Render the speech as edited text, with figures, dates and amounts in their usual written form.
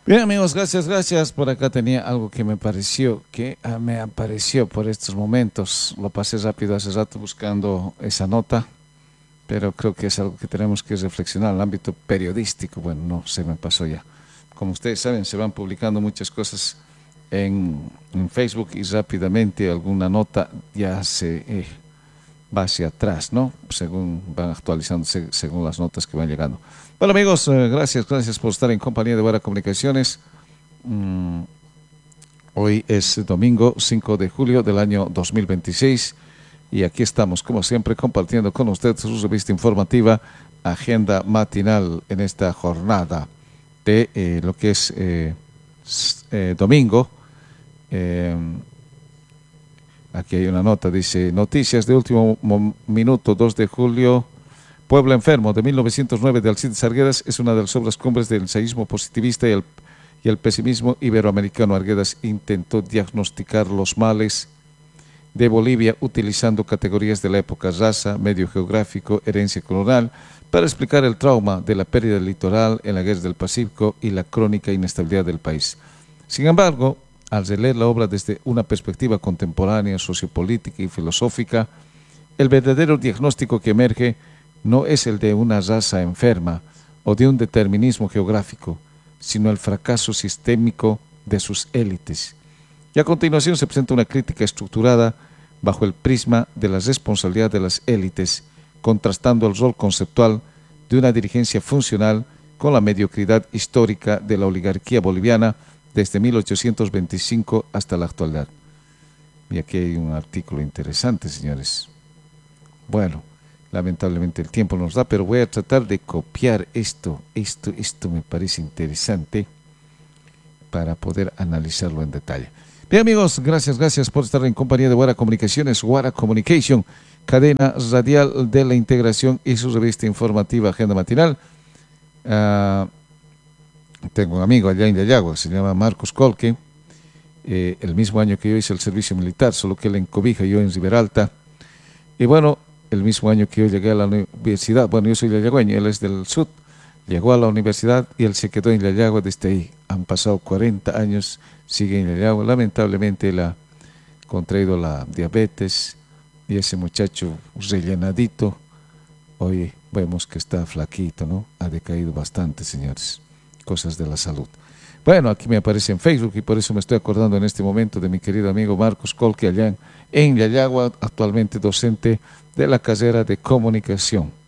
Bien, amigos, gracias, gracias. Por acá tenía algo que me pareció, que me apareció por estos momentos. Lo pasé rápido hace rato buscando esa nota, pero creo que es algo que tenemos que reflexionar en el ámbito periodístico. Bueno, no, se me pasó ya. Como ustedes saben, se van publicando muchas cosas en Facebook y rápidamente alguna nota ya se va hacia atrás, ¿no? Según van actualizándose, según las notas que van llegando. Bueno, amigos, gracias, gracias por estar en compañía de Guara Comunicaciones. Mm, Hoy es domingo 5 de julio del año 2026 y aquí estamos, como siempre, compartiendo con ustedes su revista informativa, Agenda Matinal, en esta jornada de lo que es domingo. Eh, Aquí hay una nota, dice, noticias de último minuto, 2 de julio. Pueblo enfermo, de 1909, de Alcides Arguedas, es una de las obras cumbres del ensayismo positivista y el pesimismo iberoamericano. Arguedas intentó diagnosticar los males de Bolivia utilizando categorías de la época: raza, medio geográfico, herencia colonial, para explicar el trauma de la pérdida del litoral en la guerra del Pacífico y la crónica inestabilidad del país. Sin embargo, al releer la obra desde una perspectiva contemporánea, sociopolítica y filosófica, el verdadero diagnóstico que emerge no es el de una raza enferma o de un determinismo geográfico, sino el fracaso sistémico de sus élites. Y a continuación se presenta una crítica estructurada bajo el prisma de la responsabilidad de las élites, contrastando el rol conceptual de una dirigencia funcional con la mediocridad histórica de la oligarquía boliviana desde 1825 hasta la actualidad. Y aquí hay un artículo interesante, señores. Bueno, lamentablemente el tiempo nos da, pero voy a tratar de copiar esto me parece interesante para poder analizarlo en detalle. Bien, amigos, gracias, gracias por estar en compañía de Guara Comunicaciones, Guara Communication, cadena radial de la integración y su revista informativa Agenda Matinal. Tengo un amigo allá en Yayagua, se llama Marcos Colque, el mismo año que yo hice el servicio militar, solo que él en Cobija y yo en Riberalta. Y bueno, el mismo año que yo llegué a la universidad, bueno, yo soy yayagüeño, él es del sur, llegó a la universidad y él se quedó en Yayagua desde ahí. Han pasado 40 años, sigue en Yayagua. Lamentablemente él ha contraído la diabetes y ese muchacho rellenadito, hoy vemos que está flaquito, ¿no? Ha decaído bastante, señores. Cosas de la salud. Bueno, aquí me aparece en Facebook y por eso me estoy acordando en este momento de mi querido amigo Marcos Colque allá en Yayagua, actualmente docente de la carrera de comunicación.